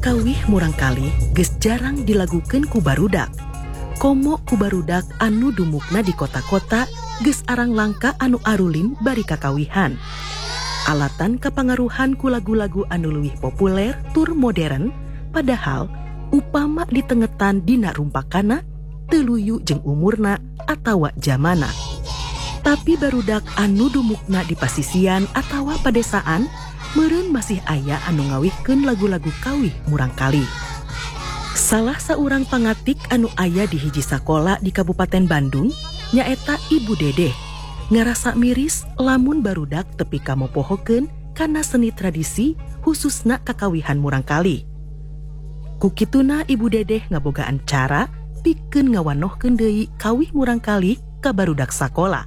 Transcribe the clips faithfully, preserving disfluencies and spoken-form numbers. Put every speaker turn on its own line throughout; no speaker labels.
Kawih murangkalih geus jarang dilagukeun ku barudak. Komo ku barudak anu dumukna di kota-kota geus arang langka anu arulin bari kakawihan. Alatan kapangaruhan ku lagu-lagu anu leuwih populer tur modern, padahal upama ditengetan dina rumpakana teu luyu jeung umurna atawa zamana. Tapi barudak anu dumukna di pasisian atawa padesaan meureun masih aya anu ngawihkeun lagu-lagu kawih murangkalih. Salah saurang pangatik anu aya di hiji sakola di Kabupaten Bandung nyaeta Ibu Dedeh. Ngarasa miris lamun barudak tepi kamopohokeun kana seni tradisi khususna kakawihan murangkalih. Kukituna Ibu Dedeh ngabogaan cara pikeun ngawanohkeun deui kawih murangkalih ka barudak sakola.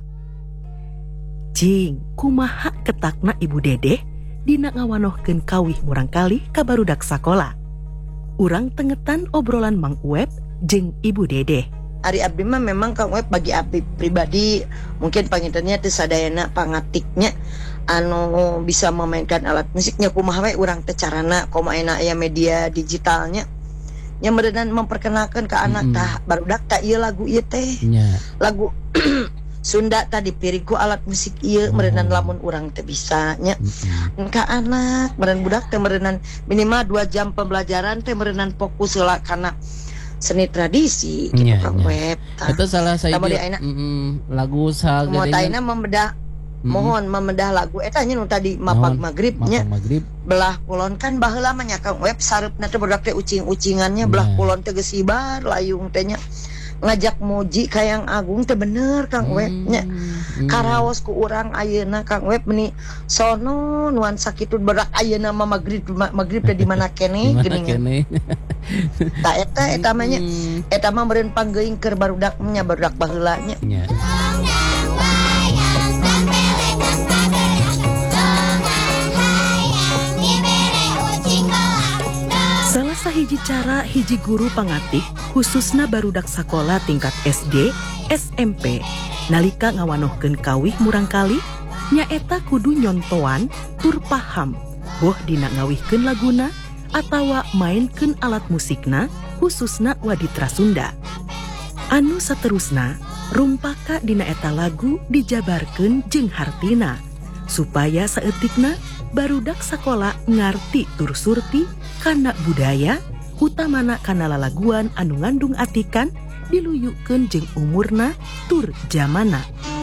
Jing, kumaha ketakna Ibu Dedeh dina ngawanohkeun kawih murangkalih ka barudak sakola. Urang tengetan obrolan Mang Uep jeung Ibu Dedeh.
Ari abdi mah memang Kang Uep bagi abdi pribadi mungkin pangintennya teu sadayana pangatiknya anu bisa memainkan alat musiknya kumaha we urang teh carana komo aya aya media digitalnya nya meureunna memperkenalkan ke anak mm-hmm. tah barudak tah ieu lagu ieu teh yeah. lagu Sunda tadi piriku alat musik ieu oh. meureunna lamun urang teh bisa nya mm-hmm. ka anak meureun budak teh meureunna minimal dua jam pembelajaran teh meureunna fokus heula kana seni tradisi gitu yeah, Kang yeah. Web.
Itu salah saya mm, lagu sal
mau taina membedah mm-hmm. mohon membedah lagu eta nya nu tadi mapag magrib nya belah kulon kan baheula mah nya Kang Web sareupna teh budak teh ucing-ucingannya yeah. belah kulon teh geus sibar layung teh nya ngajak muji ka yang agung teh bener Kang Web nya hmm. karaos ku urang ayeuna Kang Web meni sono nuansa kitu berak ayeuna mah magrib magrib teh di mana keneh geuning ta eta eta mah nya eta mah meureun panggeuing keur barudak nya barudak baheula nya
hiji cara hiji guru pangatik khususna barudak sakola tingkat S D, S M P nalika ngawanohkeun kawih murangkalih nyaeta kudu nyontoan tur paham boh dina ngawihkeun laguna atawa mainkeun alat musikna khususna waditra Sunda. Anu saterusna rumpaka dina eta lagu dijabarkeun jeung hartina supaya saeutikna barudak sakola ngarti tur surti kana budaya utamana kana lalaguan anu ngandung atikan diluyukeun jeung umurna tur zamana.